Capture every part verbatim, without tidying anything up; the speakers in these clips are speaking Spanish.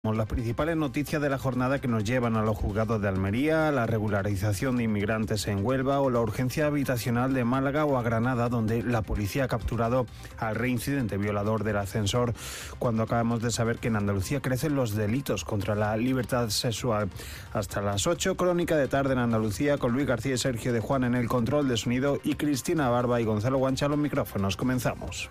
Las principales noticias de la jornada que nos llevan a los juzgados de Almería, la regularización de inmigrantes en Huelva o la urgencia habitacional de Málaga o a Granada, donde la policía ha capturado al reincidente violador del ascensor, cuando acabamos de saber que en Andalucía crecen los delitos contra la libertad sexual. Hasta las ocho, crónica de tarde en Andalucía, con Luis García y Sergio de Juan en el control de sonido y Cristina Barba y Gonzalo Guancha a los micrófonos. Comenzamos.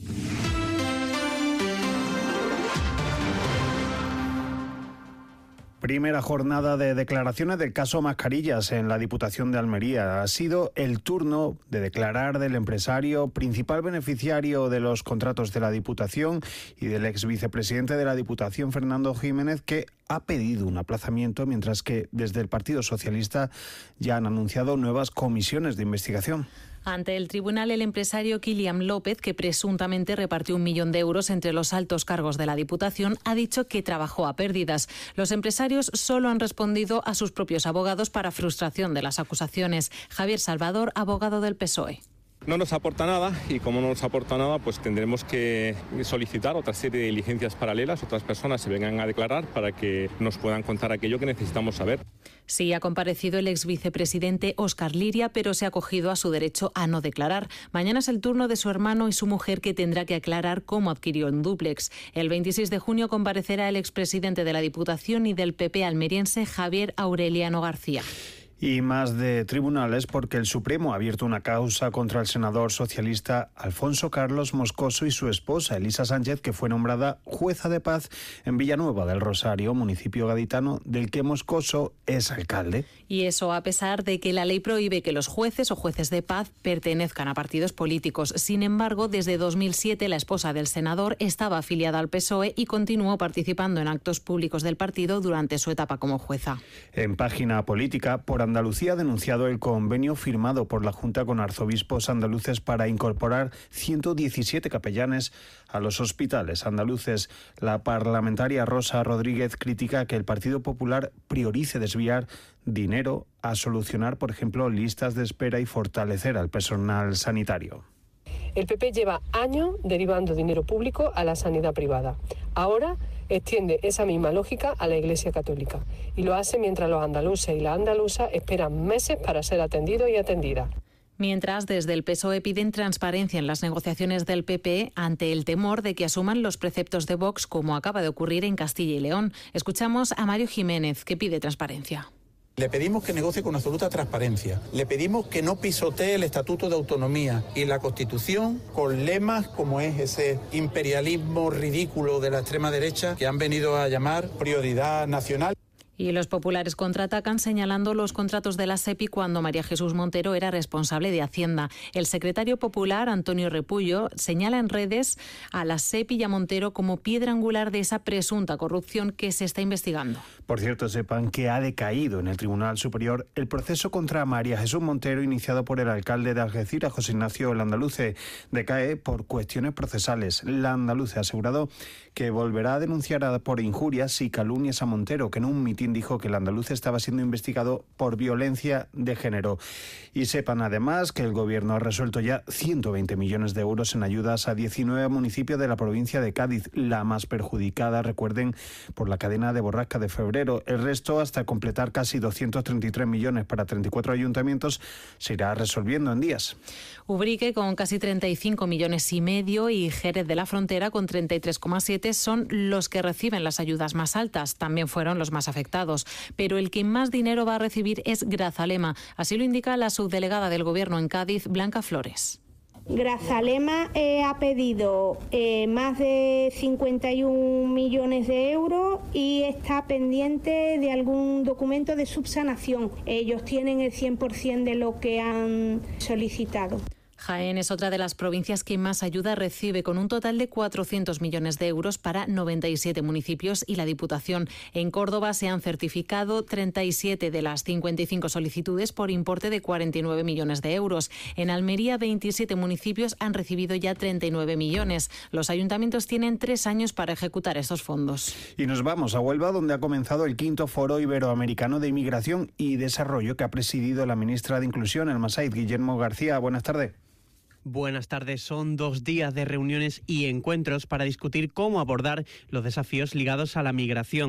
Primera jornada de declaraciones del caso Mascarillas en la Diputación de Almería. Ha sido el turno de declarar del empresario principal beneficiario de los contratos de la Diputación y del ex vicepresidente de la Diputación, Fernando Jiménez, que ha pedido un aplazamiento, mientras que desde el Partido Socialista ya han anunciado nuevas comisiones de investigación. Ante el tribunal, el empresario Kilian López, que presuntamente repartió un millón de euros entre los altos cargos de la Diputación, ha dicho que trabajó a pérdidas. Los empresarios solo han respondido a sus propios abogados para frustración de las acusaciones. Javier Salvador, abogado del P S O E. No nos aporta nada y como no nos aporta nada, pues tendremos que solicitar otra serie de diligencias paralelas, otras personas se vengan a declarar para que nos puedan contar aquello que necesitamos saber. Sí, ha comparecido el ex vicepresidente Óscar Liria, pero se ha acogido a su derecho a no declarar. Mañana es el turno de su hermano y su mujer, que tendrá que aclarar cómo adquirió un dúplex. El veintiséis de junio comparecerá el expresidente de la Diputación y del P P almeriense, Javier Aureliano García. Y más de tribunales, porque el Supremo ha abierto una causa contra el senador socialista Alfonso Carlos Moscoso y su esposa Elisa Sánchez, que fue nombrada jueza de paz en Villanueva del Rosario, municipio gaditano del que Moscoso es alcalde. Y eso a pesar de que la ley prohíbe que los jueces o jueces de paz pertenezcan a partidos políticos. Sin embargo, desde dos mil siete la esposa del senador estaba afiliada al P S O E y continuó participando en actos públicos del partido durante su etapa como jueza. En página política, por Andalucía ha denunciado el convenio firmado por la Junta con arzobispos andaluces para incorporar ciento diecisiete capellanes a los hospitales andaluces. La parlamentaria Rosa Rodríguez critica que el Partido Popular priorice desviar dinero a solucionar, por ejemplo, listas de espera y fortalecer al personal sanitario. El P P lleva años derivando dinero público a la sanidad privada. Ahora extiende esa misma lógica a la Iglesia Católica y lo hace mientras los andaluces y las andaluzas esperan meses para ser atendidos y atendidas. Mientras, desde el P S O E piden transparencia en las negociaciones del P P ante el temor de que asuman los preceptos de Vox, como acaba de ocurrir en Castilla y León. Escuchamos a Mario Jiménez, que pide transparencia. Le pedimos que negocie con absoluta transparencia. Le pedimos que no pisotee el Estatuto de Autonomía y la Constitución con lemas como es ese imperialismo ridículo de la extrema derecha que han venido a llamar prioridad nacional. Y los populares contraatacan señalando los contratos de la SEPI cuando María Jesús Montero era responsable de Hacienda. El secretario popular, Antonio Repullo, señala en redes a la SEPI y a Montero como piedra angular de esa presunta corrupción que se está investigando. Por cierto, sepan que ha decaído en el Tribunal Superior el proceso contra María Jesús Montero iniciado por el alcalde de Algeciras, José Ignacio Landaluce. Decae por cuestiones procesales. Landaluce ha asegurado que volverá a denunciar por injurias y calumnias a Montero, que en un mitin dijo que el andaluz estaba siendo investigado por violencia de género. Y sepan además que el Gobierno ha resuelto ya ciento veinte millones de euros en ayudas a diecinueve municipios de la provincia de Cádiz, la más perjudicada, recuerden, por la cadena de borrasca de febrero. El resto, hasta completar casi doscientos treinta y tres millones para treinta y cuatro ayuntamientos, se irá resolviendo en días. Ubrique con casi treinta y cinco millones y medio y Jerez de la Frontera con treinta y tres coma siete son los que reciben las ayudas más altas. También fueron los más afectados. Pero el que más dinero va a recibir es Grazalema. Así lo indica la subdelegada del Gobierno en Cádiz, Blanca Flores. Grazalema eh, ha pedido eh, más de cincuenta y un millones de euros y está pendiente de algún documento de subsanación. Ellos tienen el cien por ciento de lo que han solicitado. Jaén es otra de las provincias que más ayuda recibe, con un total de cuatrocientos millones de euros para noventa y siete municipios y la Diputación. En Córdoba se han certificado treinta y siete de las cincuenta y cinco solicitudes por importe de cuarenta y nueve millones de euros. En Almería, veintisiete municipios han recibido ya treinta y nueve millones. Los ayuntamientos tienen tres años para ejecutar estos fondos. Y nos vamos a Huelva, donde ha comenzado el quinto Foro Iberoamericano de Inmigración y Desarrollo que ha presidido la ministra de Inclusión, el Masaid, Guillermo García. Buenas tardes. Buenas tardes. Son dos días de reuniones y encuentros para discutir cómo abordar los desafíos ligados a la migración.